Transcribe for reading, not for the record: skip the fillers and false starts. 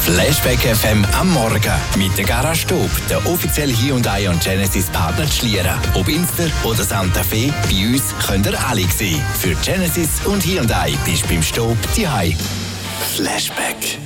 Flashback FM am Morgen mit der Garage Stub, der offizielle Hyundai und Genesis Partner Schlieren. Ob Inster oder Santa Fe, bei uns könnt ihr alle sehen. Für Genesis und Hyundai bist du beim Stub die Flashback.